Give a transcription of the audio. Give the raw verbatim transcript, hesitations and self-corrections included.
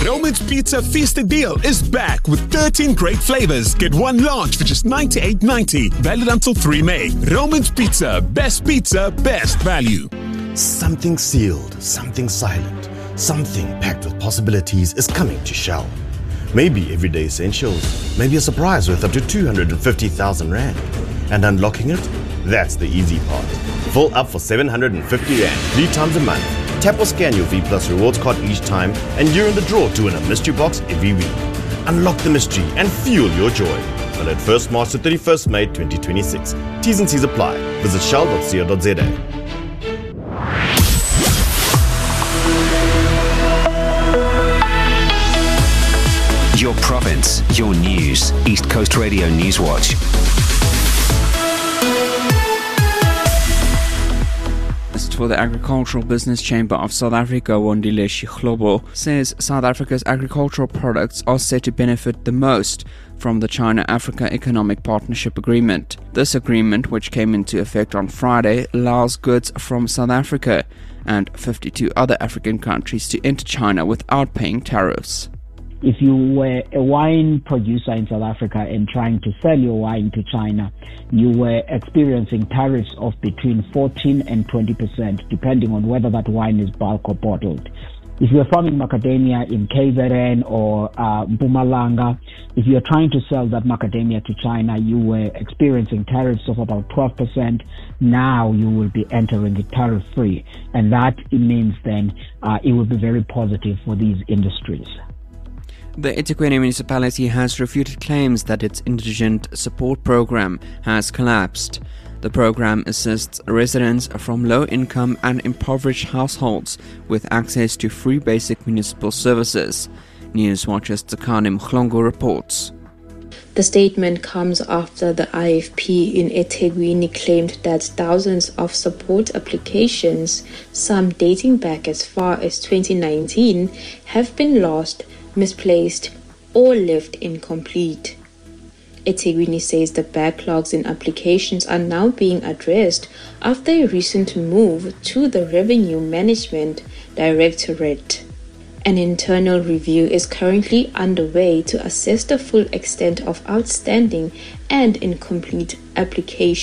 Roman's Pizza Fiesta deal is back with thirteen great flavors. Get one large for just ninety-eight ninety. Valid until the third of May. Roman's Pizza. Best pizza, best value. Something sealed, something silent, something packed with possibilities is coming to Shell. Maybe everyday essentials, maybe a surprise worth up to two hundred fifty thousand rand. And unlocking it? That's the easy part. Full up for seven hundred fifty rand three times a month. Tap or scan your V Plus rewards card each time and you're in the draw to win a mystery box every week. Unlock the mystery and fuel your joy. Valid first March to thirty-first May twenty twenty-six. T's and C's apply. Visit shell dot co dot za. Your province, your news. East Coast Radio Newswatch. For the Agricultural Business Chamber of South Africa, Wandile Shihlobo, says South Africa's agricultural products are set to benefit the most from the China-Africa Economic Partnership Agreement. This agreement, which came into effect on Friday, allows goods from South Africa and fifty-two other African countries to enter China without paying tariffs. If you were a wine producer in South Africa and trying to sell your wine to China, you were experiencing tariffs of between fourteen and twenty percent, depending on whether that wine is bulk or bottled. If you're farming macadamia in K Z N or uh, Mpumalanga, if you're trying to sell that macadamia to China, you were experiencing tariffs of about twelve percent. Now you will be entering it tariff-free. And that means then uh, it will be very positive for these industries. The eThekwini municipality has refuted claims that its indigent support program has collapsed. The program assists residents from low-income and impoverished households with access to free basic municipal services. Newswatch's Tsakani Mhlongo reports. The statement comes after the I F P in eThekwini claimed that thousands of support applications, some dating back as far as twenty nineteen, have been lost, misplaced, or left incomplete. eThekwini says the backlogs in applications are now being addressed after a recent move to the Revenue Management Directorate. An internal review is currently underway to assess the full extent of outstanding and incomplete applications.